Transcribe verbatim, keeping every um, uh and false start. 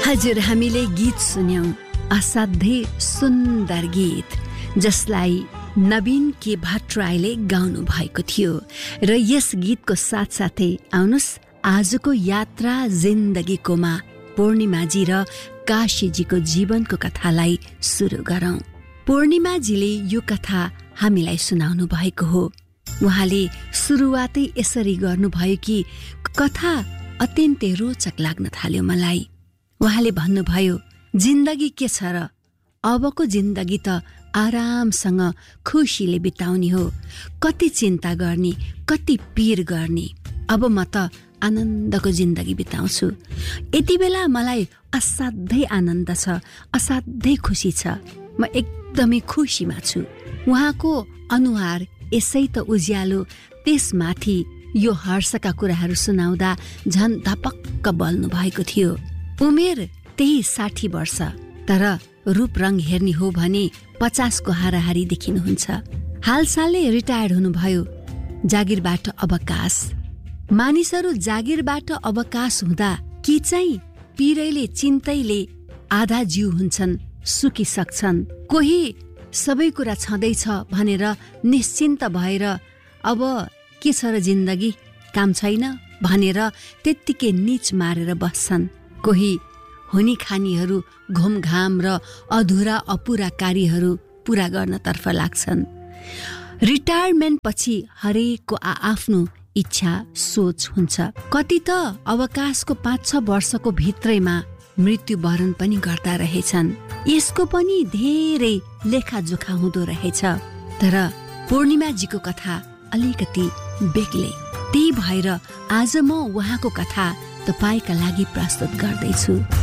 हजुर, हामीले गीत सुन्यौं, असाध्यै सुन्दर गीत जसलाई नवीन के भट्टराईले गाउनु भएको थियो। र यस गीतको साथसाथै आउनुस् आजको यात्रा जिन्दगीकोमा पूर्णिमाजी र काशीजीको जीवनको कथालाई सुरु गरौं। पूर्णिमाजीले यो कथा हामीलाई सुनाउनु भएको हो। उहाँले सुरुवातै यसरी गर्नुभयो कि कथा अत्यन्तै रोचक लाग्न थाल्यो मलाई। उहाँले भन्नुभयो, जिन्दगी के छ र? अबको जिन्दगी त आरामसँग खुसीले बिताउने हो। कति चिन्ता गर्ने, कति पीर गर्ने। अब म त आनन्दको जिन्दगी बिताउँछु। यति बेला मलाई असाध्यै आनन्द छ, असाध्यै खुसी छ। म एकदमै खुसीमा छु। उहाँको अनुहार यसै त उज्यालो, त्यसमाथि यो हर्षका कुराहरू सुनाउँदा झन् धपक्क बल्नु भएको थियो। उमेर त्यही साठी वर्ष, तर रूप रङ हेर्ने हो भने पचासको हाराहारी देखिनुहुन्छ। हालसालै रिटायर्ड हुनुभयो। जागिरबाट अवकाश। मानिसहरू जागिरबाट अवकाश हुँदा कि चाहिँ पीरैले चिन्तैले आधा जीव हुन्छन्, सुकिसक्छन्। कोही सबै कुरा छँदैछ भनेर निश्चिन्त भएर अब के छ र जिन्दगी, काम छैन भनेर त्यत्तिकै निच मारेर बस्छन्। कोही हुने खानीहरू घुमघाम र अधुरा अपुरा कार्यहरू पूरा गर्नतर्फ लाग्छन्। रिटायरमेन्ट पछि हरेकको आआफ्नो इच्छा सोच हुन्छ। कति त अवकाशको पाँच छ वर्षको भित्रैमा मृत्युवरण पनि गर्दा रहेछन्। यसको पनि धेरै लेखाजोखा हुँदो रहेछ। तर पूर्णिमाजीको कथा अलिकति बेग्लै। त्यही भएर आज म उहाँको कथा तपाईका लागि प्रस्तुत गर्दैछु।